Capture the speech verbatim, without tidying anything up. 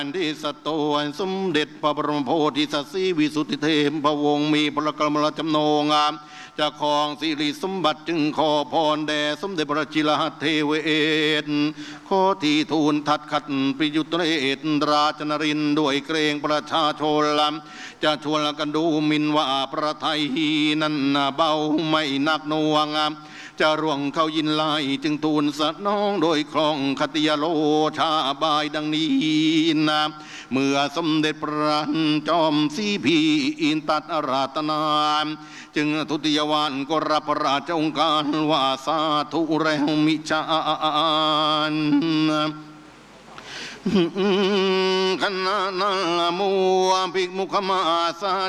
ที่สตวนสมเด็จพระบรมโพธิสัตว์ศรีวิสุทธิเทพวงศ์มีพระกรมราชจำนงงามจะครองสิริสมบัติจึงขอพรแด่สมเด็จพระจิรเทเวศขอที่ทูลทัดขัดปิยุตเรศราชนรินด้วยเกรงประชาชนลำจะชวนกันดูมินว่าประไทยนั้นเบาไม่หนักหน่วงจะร่วงเข้ายินไลจึงทูลสนองโดยคลองคติยโลชาบายดังนี้นะเมื่อสมเด็จพระจอมศรีพีอินตัดอาราธนาจึงทุติยวานก็รับพระราชองค์การว่าสาธุแล้วมิจานขณะนั้นมัวภิกมุขมาสา